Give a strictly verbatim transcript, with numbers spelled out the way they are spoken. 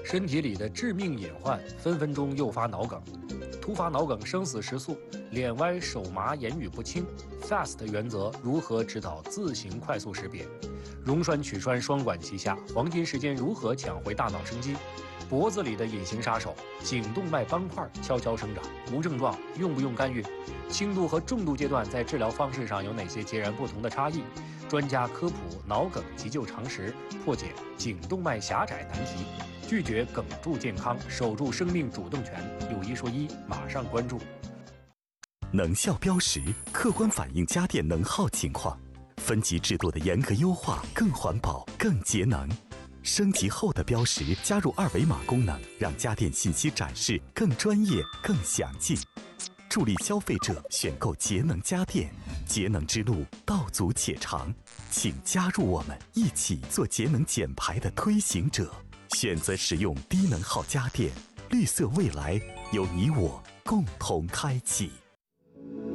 身体里的致命隐患分分钟诱发脑梗，突发脑梗生死时速，脸歪手麻言语不清 ，F A S T 原则如何指导自行快速识别？溶栓曲栓双管齐下，黄金时间如何抢回大脑生机？脖子里的隐形杀手颈动脉斑块悄悄生长，无症状用不用干预？轻度和重度阶段在治疗方式上有哪些截然不同的差异？专家科普脑梗急救常识，破解颈动脉狭窄难题，拒绝梗住健康，守住生命主动权。有一说一，马上关注。 能效标识客观反映家电能耗情况，分级制度的严格优化更环保、更节能。升级后的标识加入二维码功能，让家电信息展示更专业、更详尽，助力消费者选购节能家电。节能之路道阻且长，请加入我们，一起做节能减排的推行者。选择使用低能耗家电，绿色未来由你我共同开启。